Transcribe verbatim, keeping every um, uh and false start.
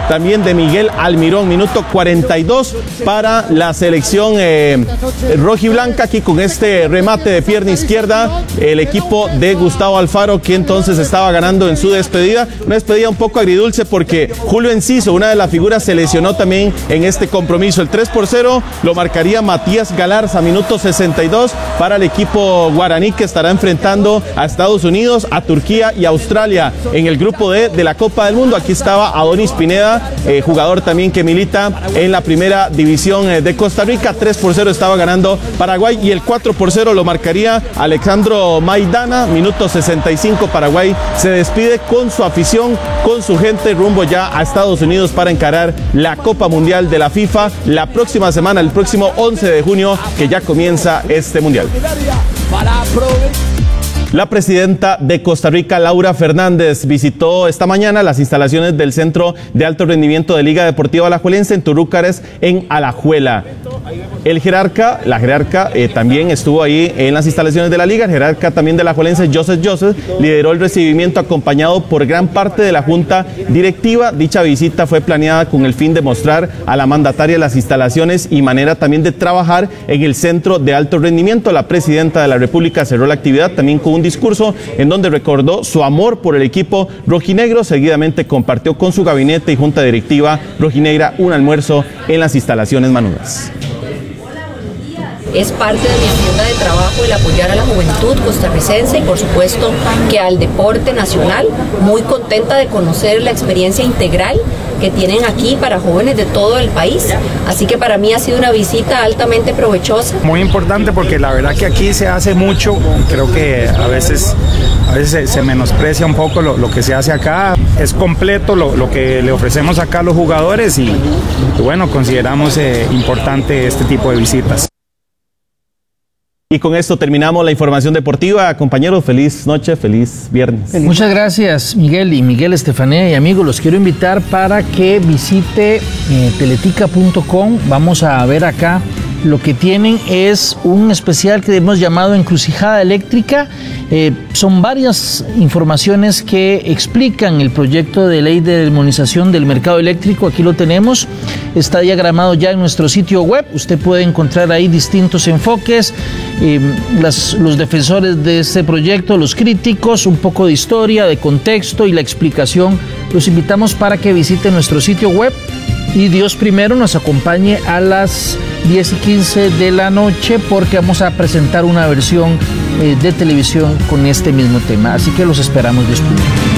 también de Miguel Almirón, minuto cuarenta y dos para la selección eh, rojiblanca, aquí con este remate de pierna izquierda, el equipo de Gustavo Alfaro, que entonces estaba ganando en su despedida, una despedida un poco agridulce porque Julio Enciso, una de las figuras, se lesionó también en este compromiso. El tres por cero lo marcaría Matías Galarza, minuto sesenta y dos para el equipo guaraní, que estará enfrentando a Estados Unidos, a Turquía y a Australia en el grupo D de la Copa del Mundo. Aquí estaba Adonis Pineda, eh, jugador también que milita en la primera división eh, de Costa Rica. tres por cero estaba ganando Paraguay y el cuatro por cero lo marcaría Alexandro Maidana, minuto sesenta y cinco. Paraguay se despide con su afición, con su gente, rumbo ya a Estados Unidos para encarar la Copa Mundial de la FIFA la próxima semana, el próximo once de junio, que ya comienza este mundial. La presidenta de Costa Rica, Laura Fernández, visitó esta mañana las instalaciones del Centro de Alto Rendimiento de Liga Deportiva Alajuelense en Turúcares, en Alajuela. El jerarca, la jerarca eh, también estuvo ahí en las instalaciones de la liga. El jerarca también de Alajuelense, Joseph Joseph, lideró el recibimiento acompañado por gran parte de la junta directiva. Dicha visita fue planeada con el fin de mostrar a la mandataria las instalaciones y manera también de trabajar en el Centro de Alto Rendimiento. La presidenta de la República cerró la actividad también con un discurso en donde recordó su amor por el equipo rojinegro. Seguidamente compartió con su gabinete y junta directiva rojinegra un almuerzo en las instalaciones manudas. Es parte de mi agenda de trabajo el apoyar a la juventud costarricense y por supuesto que al deporte nacional. Muy contenta de conocer la experiencia integral que tienen aquí para jóvenes de todo el país, así que para mí ha sido una visita altamente provechosa. Muy importante porque la verdad que aquí se hace mucho, creo que a veces, a veces se menosprecia un poco lo, lo que se hace acá. Es completo lo, lo que le ofrecemos acá a los jugadores y, y bueno, consideramos eh, importante este tipo de visitas. Y con esto terminamos la información deportiva. Compañeros, feliz noche, feliz viernes. Feliz. Muchas gracias, Miguel y Miguel Estefanía y amigos. Los quiero invitar para que visite eh, teletica punto com. Vamos a ver acá. Lo que tienen es un especial que hemos llamado Encrucijada Eléctrica. Eh, son varias informaciones que explican el proyecto de ley de demonización del mercado eléctrico. Aquí lo tenemos. Está diagramado ya en nuestro sitio web. Usted puede encontrar ahí distintos enfoques, eh, las, los defensores de este proyecto, los críticos, un poco de historia, de contexto y la explicación. Los invitamos para que visiten nuestro sitio web y Dios primero nos acompañe a las diez y quince de la noche porque vamos a presentar una versión eh, de televisión con este mismo tema. Así que los esperamos, Dios primero.